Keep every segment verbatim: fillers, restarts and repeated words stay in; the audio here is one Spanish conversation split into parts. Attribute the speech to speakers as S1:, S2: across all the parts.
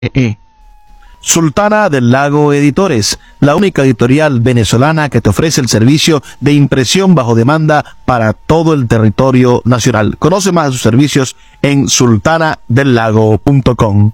S1: E. Sultana del Lago Editores, la única editorial venezolana que te ofrece el servicio de impresión bajo demanda para todo el territorio nacional. Conoce más de sus servicios en sultana del lago punto com.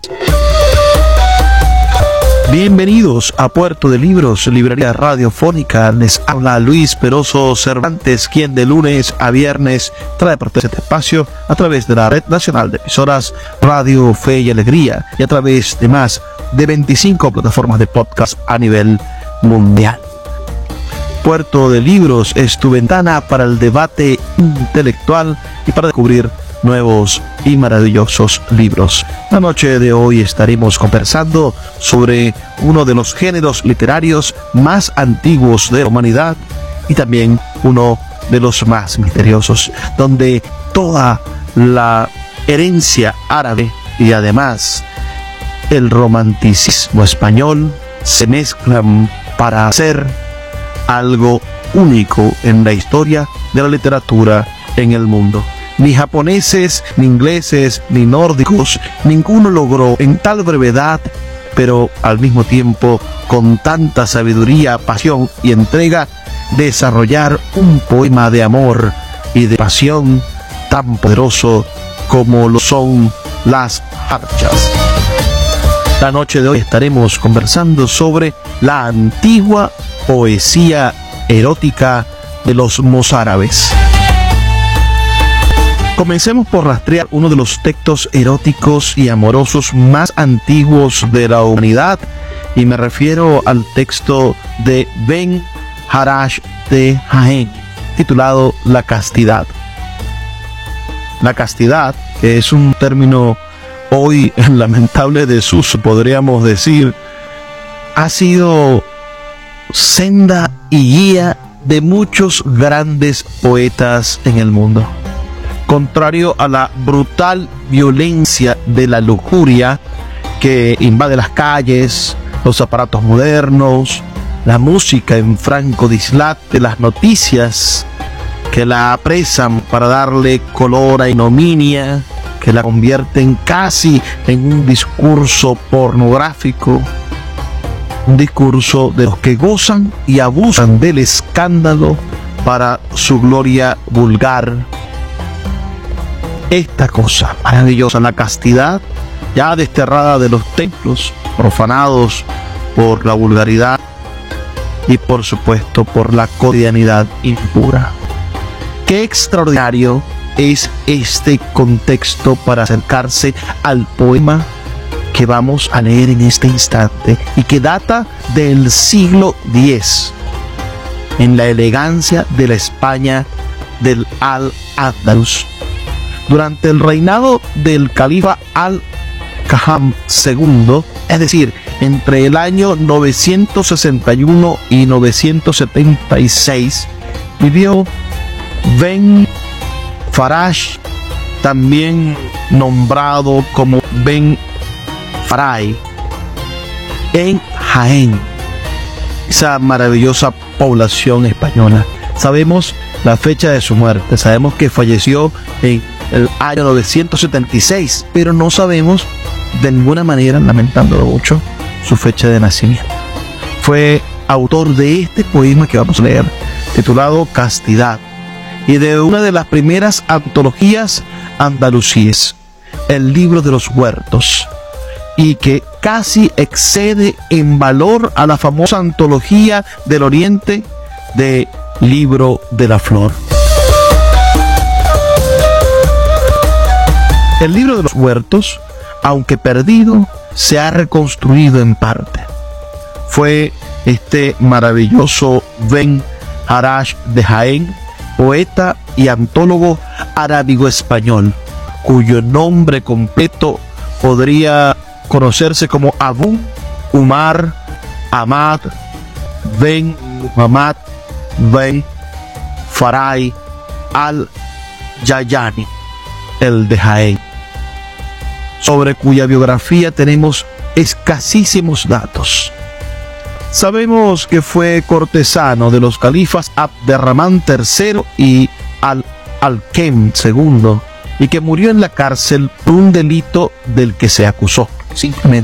S1: Bienvenidos a Puerto de Libros, librería radiofónica. Les habla Luis Peroso Cervantes, quien de lunes a viernes trae por este espacio a través de la Red Nacional de Emisoras Radio Fe y Alegría y a través de más de veinticinco plataformas de podcast a nivel mundial. Puerto de Libros es tu ventana para el debate intelectual y para descubrir nuevos y maravillosos libros. La noche de hoy estaremos conversando sobre uno de los géneros literarios más antiguos de la humanidad y también uno de los más misteriosos, donde toda la herencia árabe y además el romanticismo español se mezclan para hacer algo único en la historia de la literatura en el mundo. Ni japoneses, ni ingleses, ni nórdicos, ninguno logró en tal brevedad, pero al mismo tiempo con tanta sabiduría, pasión y entrega, desarrollar un poema de amor y de pasión tan poderoso como lo son las Jarchas. La noche de hoy estaremos conversando sobre la antigua poesía erótica de los mozárabes. Comencemos por rastrear uno de los textos eróticos y amorosos más antiguos de la humanidad, y me refiero al texto de Ben Harash de Jaén, titulado La Castidad. La castidad, que es un término hoy en lamentable desuso, podríamos decir, ha sido senda y guía de muchos grandes poetas en el mundo. Contrario a la brutal violencia de la lujuria que invade las calles, los aparatos modernos, la música en franco dislate, las noticias que la apresan para darle color a ignominia, que la convierten casi en un discurso pornográfico, un discurso de los que gozan y abusan del escándalo para su gloria vulgar. Esta cosa maravillosa, la castidad, ya desterrada de los templos, profanados por la vulgaridad y por supuesto por la cotidianidad impura. Qué extraordinario es este contexto para acercarse al poema que vamos a leer en este instante y que data del siglo diez, en la elegancia de la España del Al-Ándalus. Durante el reinado del califa Al-Kaham segundo, es decir, entre el año novecientos sesenta y uno y novecientos setenta y seis, vivió Ben Farash, también nombrado como Ben Faray, en Jaén, esa maravillosa población española. Sabemos la fecha de su muerte, sabemos que falleció en el año novecientos setenta y seis, pero no sabemos de ninguna manera, lamentándolo mucho, su fecha de nacimiento. Fue autor de este poema que vamos a leer, titulado Castidad, y de una de las primeras antologías andalusíes, el Libro de los Huertos, y que casi excede en valor a la famosa antología del Oriente de Libro de la Flor. El Libro de los Huertos, aunque perdido, se ha reconstruido en parte. Fue este maravilloso Ben Harash de Jaén, poeta y antólogo arábigo-español, cuyo nombre completo podría conocerse como Abu Umar Ahmad Ben Muhammad Ben Faray Al-Yayani, el de Jaén, sobre cuya biografía tenemos escasísimos datos. Sabemos que fue cortesano de los califas Abderramán tercero y Al-Alkem segundo, y que murió en la cárcel por un delito del que se acusó. simplemente